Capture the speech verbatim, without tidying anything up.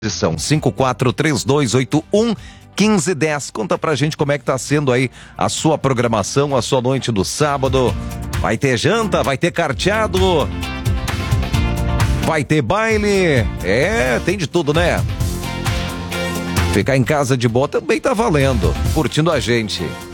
São cinco quatro três dois oito um um cinco um zero. Conta pra gente como é que tá sendo aí a sua programação, a sua noite do sábado. Vai ter janta, vai ter carteado, vai ter baile. É, tem de tudo, né? Ficar em casa de boa também tá valendo. Curtindo a gente.